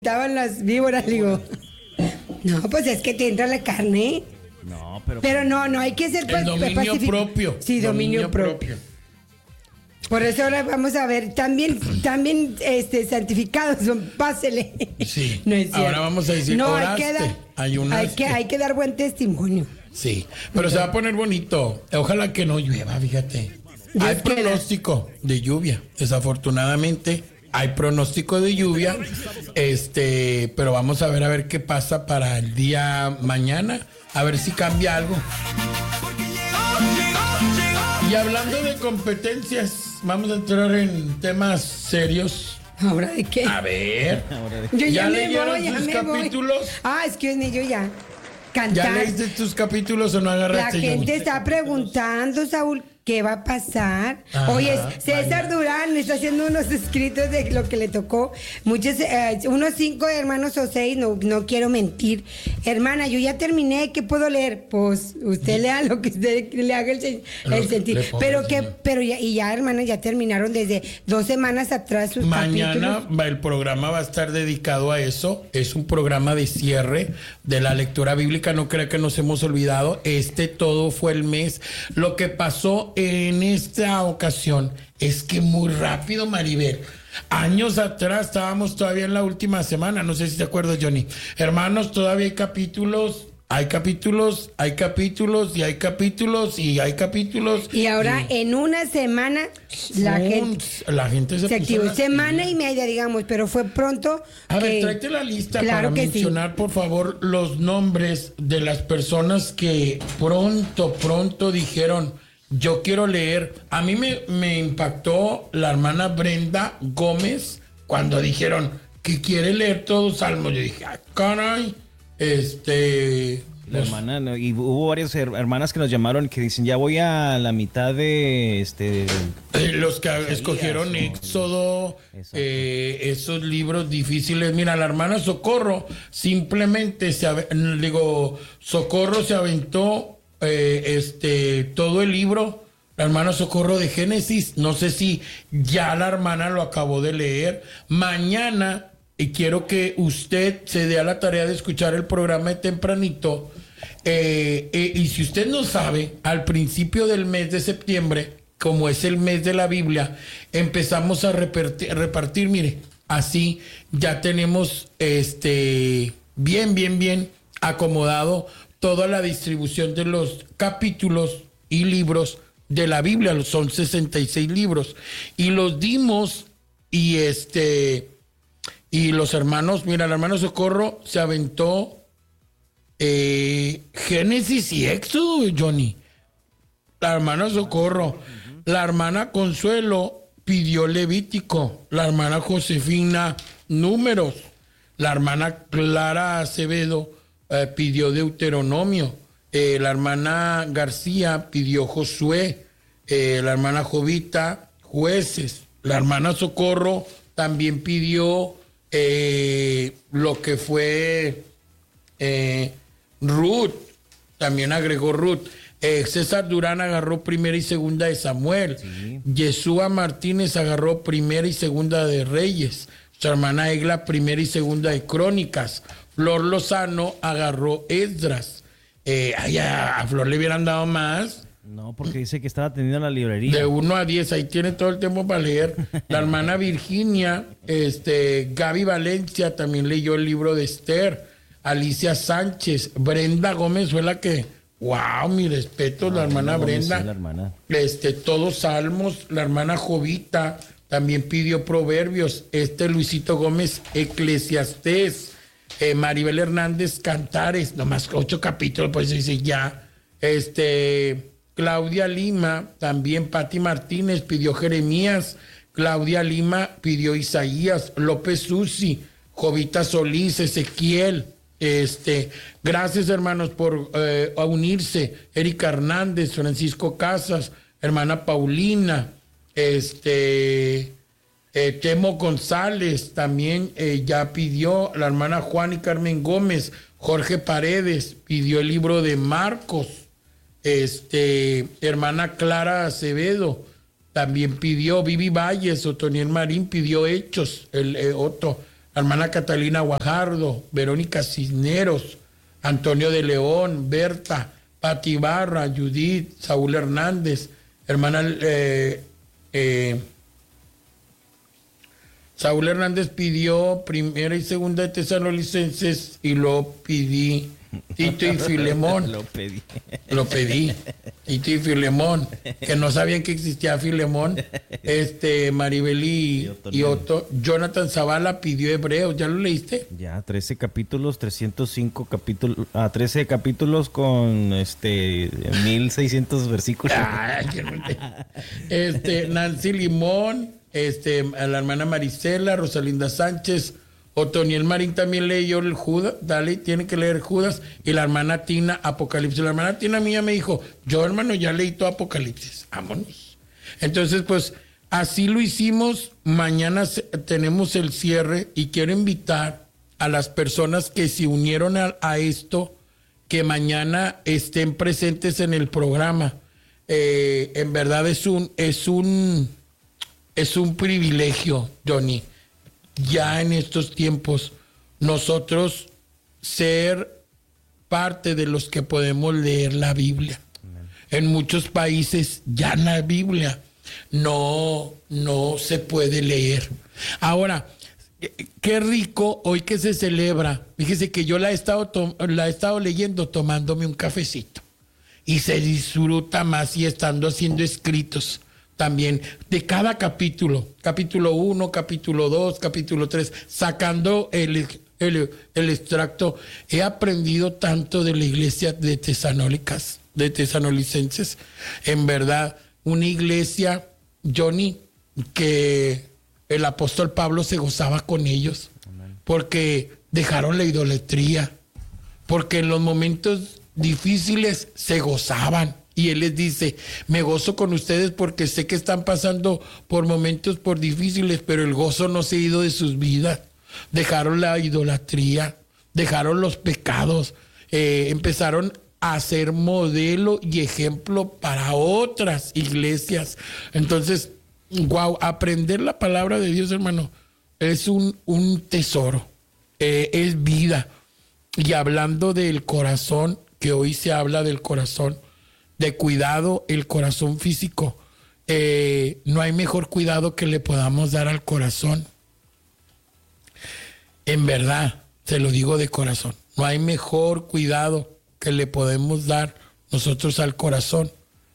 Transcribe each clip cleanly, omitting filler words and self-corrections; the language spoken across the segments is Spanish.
Estaban las víboras, digo. No, pues es que te entra la carne. No, pero... Pero no hay que ser el dominio propio. Sí, dominio propio. Por eso ahora vamos a ver, también santificados son, pásele. Sí. No es cierto. Ahora vamos a decir, no, oraste, ayunaste. Hay que dar buen testimonio. Sí, pero se va a poner bonito. Ojalá que no llueva, fíjate. Hay pronóstico de lluvia, desafortunadamente. Hay pronóstico de lluvia, pero vamos a ver qué pasa para el día mañana, a ver si cambia algo. Y hablando de competencias, vamos a entrar en temas serios. ¿Ahora de qué? A ver, Yo ¿ya me leyeron voy, sus capítulos? Excuse me, yo ya. Cantar. ¿Ya leíste tus capítulos o no agarraste? La gente está preguntando, Saúl, ¿qué va a pasar? Ajá, Oye, César Durán está haciendo unos escritos de lo que le tocó. Muchos, unos 5 hermanos o 6, no quiero mentir. Hermana, yo ya terminé, ¿qué puedo leer? Pues usted lea lo que usted le haga el sentido. Pero ya, hermanas, ya terminaron desde 2 semanas atrás sus mañana capítulos. El programa va a estar dedicado a eso. Es un programa de cierre de la lectura bíblica. No crea que nos hemos olvidado. Todo fue el mes. Lo que pasó en esta ocasión es que muy rápido, Maribel. Años atrás estábamos todavía en la última semana. No sé si te acuerdas, Johnny. Hermanos, todavía hay capítulos. Hay capítulos, hay capítulos y hay capítulos y hay capítulos. Y ahora en una semana la gente se activó. Semana y media, digamos, pero fue pronto. A ver, tráete la lista claro para mencionar, por favor, los nombres de las personas que pronto dijeron, yo quiero leer. A mí me impactó la hermana Brenda Gómez cuando dijeron que quiere leer todos Salmos. Yo dije, caray. La hermana, y hubo varias hermanas que nos llamaron que dicen, ya voy a la mitad de los que escogieron Éxodo, esos libros difíciles. Mira, la hermana Socorro simplemente Socorro se aventó todo el libro. La hermana Socorro de Génesis, no sé si ya la hermana lo acabó de leer. Mañana, y quiero que usted se dé a la tarea de escuchar el programa de tempranito. Y si usted no sabe, al principio del mes de septiembre, como es el mes de la Biblia, empezamos a repartir, mire, así ya tenemos bien acomodado toda la distribución de los capítulos y libros de la Biblia. Son 66 libros. Y los dimos y los hermanos, mira, el hermano Socorro se aventó Génesis y Éxodo, Johnny. La hermana Socorro. La hermana Consuelo pidió Levítico. La hermana Josefina, Números. La hermana Clara Acevedo pidió Deuteronomio. La hermana García pidió Josué. La hermana Jovita, Jueces. La hermana Socorro también pidió lo que fue Ruth, también agregó Ruth. César Durán agarró primera y segunda de Samuel. Sí. Yeshua Martínez agarró primera y segunda de Reyes. Su hermana Egla primera y segunda de Crónicas. Flor Lozano agarró Esdras. A Flor le hubieran dado más. No, porque dice que estaba teniendo la librería. De 1 a 10, ahí tiene todo el tiempo para leer. La hermana Virginia, Gaby Valencia también leyó el libro de Esther. Alicia Sánchez, Brenda Gómez fue la que, wow, mi respeto, la hermana Brenda. Sí, la hermana. Todos Salmos. La hermana Jovita también pidió Proverbios. Luisito Gómez, Eclesiastés. Maribel Hernández, Cantares, nomás 8 capítulos, pues dice ya. Claudia Lima, también Pati Martínez pidió Jeremías. Claudia Lima pidió Isaías. López Susi, Jovita Solís, Ezequiel. Gracias, hermanos, por unirse. Erika Hernández, Francisco Casas, hermana Paulina, Temo González también ya pidió. La hermana Juan y Carmen Gómez. Jorge Paredes pidió el libro de Marcos. Hermana Clara Acevedo también pidió. Vivi Valles, Otoniel Marín pidió Hechos, el otro. la hermana Catalina Guajardo, Verónica Cisneros, Antonio de León, Berta, Pati Barra, Judith, Saúl Hernández, hermana Saúl Hernández pidió primera y segunda de Tesalonicenses y lo pedí. Tito y Filemón. Lo pedí. Tito y Filemón, que no sabían que existía Filemón. Maribel y Otto. Jonathan Zavala pidió Hebreos. ¿Ya lo leíste? Ya, 13 capítulos, 305 capítulos, 13 capítulos con 1600 versículos. Nancy Limón, a la hermana Marisela, Rosalinda Sánchez, Otoniel Marín también leyó el Judas, dale, tiene que leer Judas, y la hermana Tina, Apocalipsis. La hermana Tina mía me dijo, yo hermano ya leí todo Apocalipsis, vámonos. Entonces pues así lo hicimos. Mañana tenemos el cierre y quiero invitar a las personas que se unieron a esto, que mañana estén presentes en el programa. En verdad es un privilegio, Johnny, ya en estos tiempos, nosotros ser parte de los que podemos leer la Biblia. Amén. En muchos países ya la Biblia no se puede leer. Ahora, qué rico hoy que se celebra. Fíjese que yo la he estado leyendo tomándome un cafecito. Y se disfruta más y estando haciendo escritos también de cada capítulo 1, capítulo 2, capítulo 3, sacando el extracto. He aprendido tanto de la iglesia de Tesalonicenses. En verdad, una iglesia, Johnny, que el apóstol Pablo se gozaba con ellos. Amén. Porque dejaron la idolatría, porque en los momentos difíciles se gozaban. Y él les dice, me gozo con ustedes porque sé que están pasando por momentos difíciles, pero el gozo no se ha ido de sus vidas. Dejaron la idolatría, dejaron los pecados, empezaron a ser modelo y ejemplo para otras iglesias. Entonces, aprender la palabra de Dios, hermano, es un tesoro, es vida. Y hablando del corazón, que hoy se habla del corazón, de cuidado, el corazón físico. No hay mejor cuidado que le podamos dar al corazón. En verdad, se lo digo de corazón. No hay mejor cuidado que le podemos dar nosotros al corazón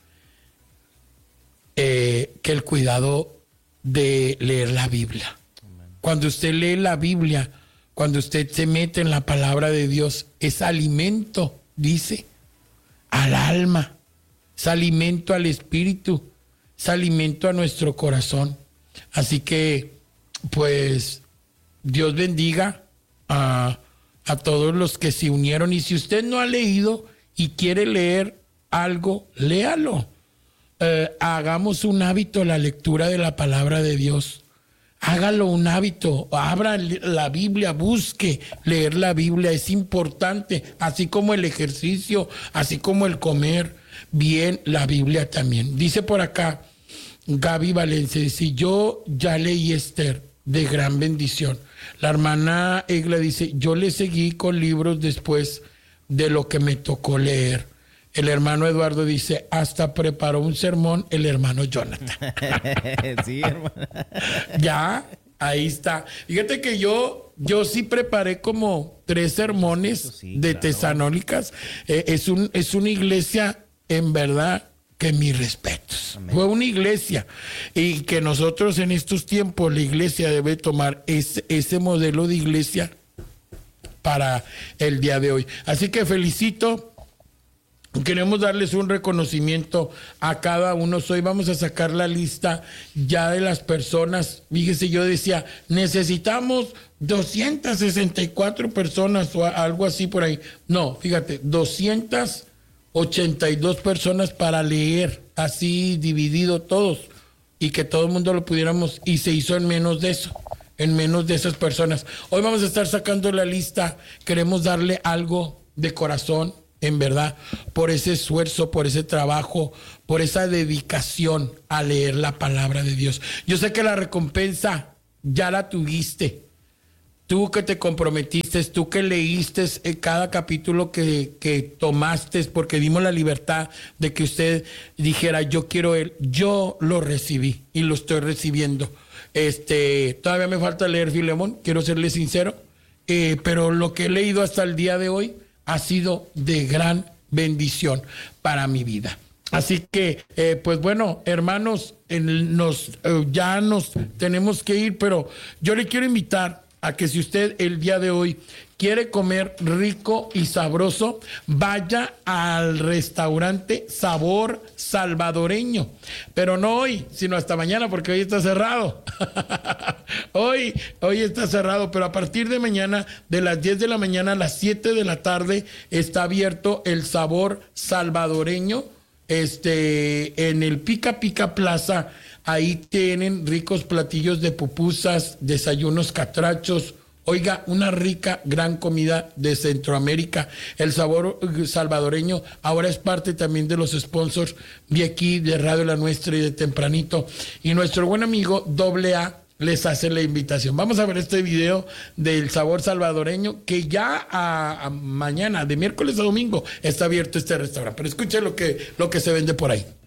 que el cuidado de leer la Biblia. Amén. Cuando usted lee la Biblia, cuando usted se mete en la palabra de Dios, es alimento, dice, al alma. Es alimento al espíritu, es alimento a nuestro corazón. Así que, pues, Dios bendiga a todos los que se unieron. Y si usted no ha leído y quiere leer algo, léalo. Hagamos un hábito la lectura de la palabra de Dios. Hágalo un hábito, abra la Biblia, busque leer la Biblia, es importante, así como el ejercicio, así como el comer bien la Biblia también. Dice por acá Gaby Valencia, dice, yo ya leí Esther, de gran bendición. La hermana Egla dice, yo le seguí con libros después de lo que me tocó leer. El hermano Eduardo dice, hasta preparó un sermón el hermano Jonathan. Sí, hermano. Ya, ahí está. Fíjate que yo sí preparé como 3 sermones de Tesalónicas. Es una iglesia, en verdad, que mis respetos. Amén. Fue una iglesia. Y que nosotros en estos tiempos, la iglesia debe tomar ese modelo de iglesia para el día de hoy. Así que felicito. Queremos darles un reconocimiento a cada uno. Hoy vamos a sacar la lista ya de las personas. Fíjese, yo decía, necesitamos 264 personas o algo así por ahí. No, fíjate, 282 personas para leer, así dividido todos, y que todo el mundo lo pudiéramos, y se hizo en menos de eso, en menos de esas personas. Hoy vamos a estar sacando la lista. Queremos darle algo de corazón, en verdad, por ese esfuerzo, por ese trabajo, por esa dedicación a leer la palabra de Dios. Yo sé que la recompensa ya la tuviste. tú que te comprometiste, tú que leíste cada capítulo que tomaste, porque dimos la libertad de que usted dijera, yo quiero él, yo lo recibí y lo estoy recibiendo. Todavía me falta leer Filemón, quiero serle sincero, pero lo que he leído hasta el día de hoy ha sido de gran bendición para mi vida. Así que, pues bueno, hermanos, ya nos tenemos que ir, pero yo le quiero invitar a que si usted el día de hoy quiere comer rico y sabroso, vaya al restaurante Sabor Salvadoreño. Pero no hoy, sino hasta mañana, porque hoy está cerrado. Hoy está cerrado, pero a partir de mañana, de las 10 de la mañana a las 7 de la tarde, está abierto el Sabor Salvadoreño. En el Pica Pica Plaza, ahí tienen ricos platillos de pupusas, desayunos catrachos. Oiga, una rica, gran comida de Centroamérica. El Sabor Salvadoreño ahora es parte también de los sponsors de aquí, de Radio La Nuestra y de Tempranito. Y nuestro buen amigo AA les hace la invitación. Vamos a ver este video del Sabor Salvadoreño, que ya a mañana, de miércoles a domingo, está abierto este restaurante. Pero escuche lo que se vende por ahí.